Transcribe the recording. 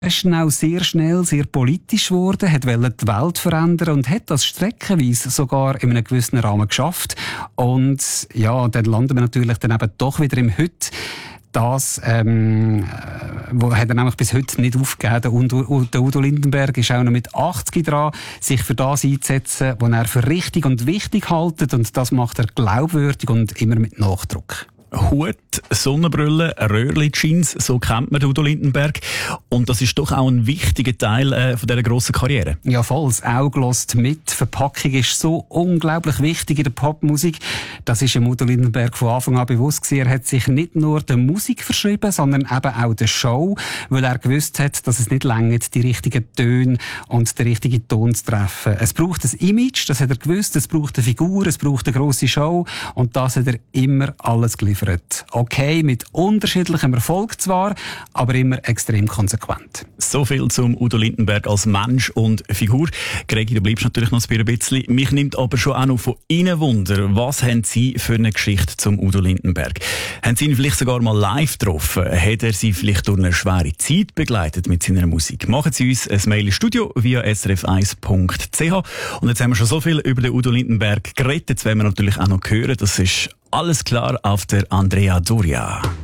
Er ist dann auch sehr schnell sehr politisch geworden, wollte die Welt verändern und hat das streckenweise sogar in einem gewissen Rahmen geschafft. Und ja, dann landen wir natürlich dann eben doch wieder im Heute. Das wo hat er nämlich bis heute nicht aufgegeben. Der Udo Lindenberg ist auch noch mit 80 dran, sich für das einzusetzen, was er für richtig und wichtig hält. Und das macht er glaubwürdig und immer mit Nachdruck. Hut, Sonnenbrille, Röhrli-Jeans, so kennt man Udo Lindenberg. Und das ist doch auch ein wichtiger Teil von dieser grossen Karriere. Ja, voll. Das Auge lässt mit. Verpackung ist so unglaublich wichtig in der Popmusik. Das ist Udo Lindenberg von Anfang an bewusst gewesen. Er hat sich nicht nur der Musik verschrieben, sondern eben auch der Show, weil er gewusst hat, dass es nicht reicht, die richtigen Töne und den richtigen Ton zu treffen. Es braucht ein Image, das hat er gewusst. Es braucht eine Figur, es braucht eine grosse Show. Und das hat er immer alles geliefert. Okay, mit unterschiedlichem Erfolg zwar, aber immer extrem konsequent. So viel zum Udo Lindenberg als Mensch und Figur. Gregi, du bleibst natürlich noch ein bisschen. Mich nimmt aber schon auch noch von Ihnen Wunder, was haben Sie für eine Geschichte zum Udo Lindenberg? Haben Sie ihn vielleicht sogar mal live getroffen? Hat er Sie vielleicht durch eine schwere Zeit begleitet mit seiner Musik? Machen Sie uns ein Mail ins Studio via srf1.ch. Und jetzt haben wir schon so viel über den Udo Lindenberg geredet. Jetzt wollen wir natürlich auch noch hören, das ist alles klar auf der Andrea Doria.